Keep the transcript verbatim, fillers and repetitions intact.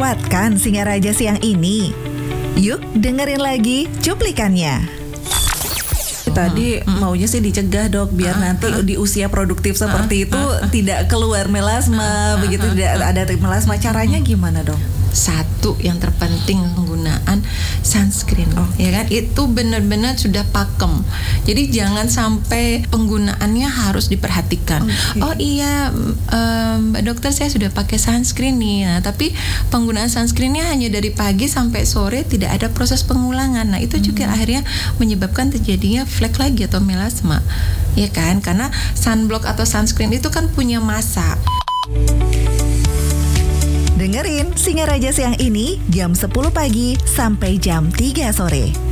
terlewatkan Singaraja siang ini? Yuk dengerin lagi cuplikannya. Tadi hmm. maunya sih dicegah dok, biar uh, nanti uh, di usia produktif seperti uh, itu uh, uh, tidak keluar melasma, uh, begitu uh, tidak uh, ada melasma. Caranya gimana dok? Satu yang terpenting penggunaan sunscreen, oh. ya kan? Itu benar-benar sudah pakem. Jadi jangan sampai penggunaannya harus diperhatikan. Okay. Oh iya, um, Mbak Dokter saya sudah pakai sunscreen nih. Nah, tapi penggunaan sunscreennya hanya dari pagi sampai sore, tidak ada proses pengulangan. Nah itu hmm. juga akhirnya menyebabkan terjadinya flek lagi atau melasma, ya kan? Karena sunblock atau sunscreen itu kan punya massa. Dengerin Singaraja siang ini jam sepuluh pagi sampai jam tiga sore.